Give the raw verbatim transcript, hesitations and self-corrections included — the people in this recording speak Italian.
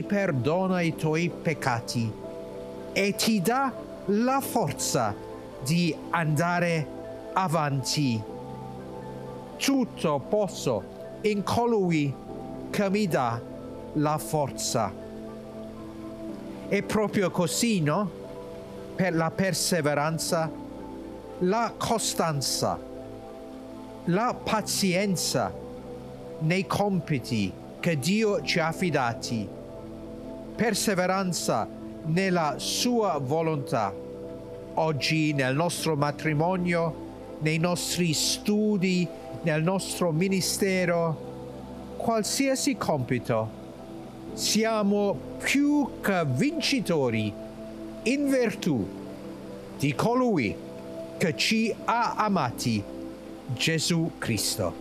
perdona i tuoi peccati e ti dà la forza di andare avanti. Tutto posso in colui che mi dà la forza. È proprio così, no? Per la perseveranza, la costanza, la pazienza nei compiti che Dio ci ha affidati, perseveranza nella sua volontà, oggi nel nostro matrimonio, nei nostri studi, nel nostro ministero, qualsiasi compito, siamo più che vincitori in virtù di colui che ci ha amati, Gesù Cristo.